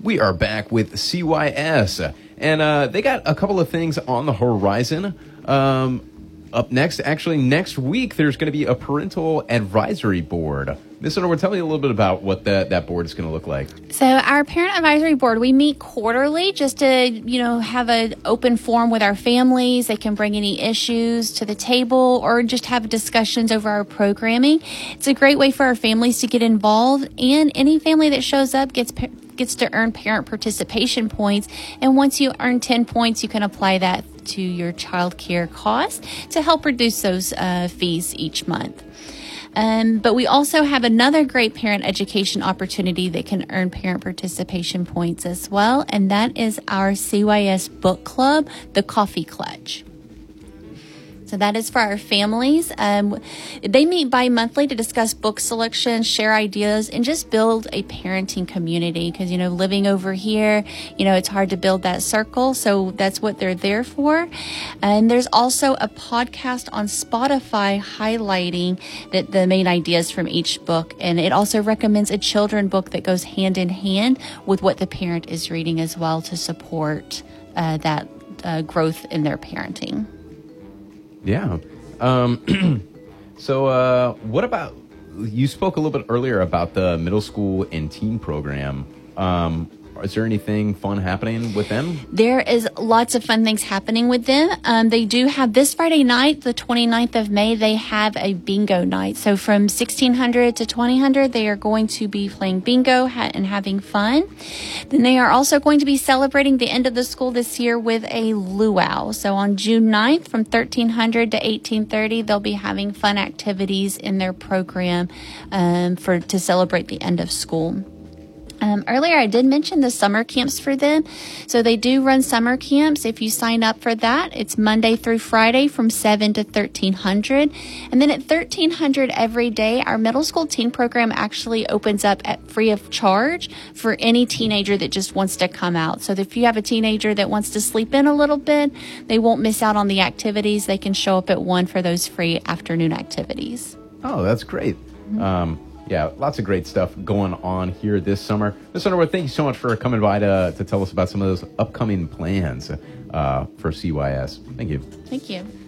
We are back with CYS, and they got a couple of things on the horizon. Up next, actually next week, there's going to be a parental advisory board. Miss Underwood, tell me a little bit about what that board is going to look like. So our parent advisory board, we meet quarterly just to, have an open forum with our families. They can bring any issues to the table or just have discussions over our programming. It's a great way for our families to get involved, and any family that shows up gets to earn parent participation points. And once you earn 10 points, you can apply that to your child care cost to help reduce those fees each month. But we also have another great parent education opportunity that can earn parent participation points as well, and that is our CYS book club, the Coffee Clutch. So that is for our families. They meet bi-monthly to discuss book selections, share ideas, and just build a parenting community. Because, living over here, it's hard to build that circle. So that's what they're there for. And there's also a podcast on Spotify highlighting the main ideas from each book. And it also recommends a children book that goes hand in hand with what the parent is reading as well to support that growth in their parenting. Yeah. So what about, you spoke a little bit earlier about the middle school and teen program. Is there anything fun happening with them? There is lots of fun things happening with them. They do have this Friday night, the 29th of May, they have a bingo night. So from 1600 to 2000, they are going to be playing bingo and having fun. Then they are also going to be celebrating the end of the school this year with a luau. So on June 9th from 1300 to 1830, they'll be having fun activities in their program to celebrate the end of school. Earlier, I did mention the summer camps for them. So they do run summer camps. If you sign up for that, it's Monday through Friday from 7 to 1300. And then at 1300 every day, our middle school teen program actually opens up at free of charge for any teenager that just wants to come out. So if you have a teenager that wants to sleep in a little bit, they won't miss out on the activities. They can show up at 1 for those free afternoon activities. Oh, that's great. Yeah, lots of great stuff going on here this summer. Ms. Underwood, thank you so much for coming by to tell us about some of those upcoming plans for CYS. Thank you. Thank you.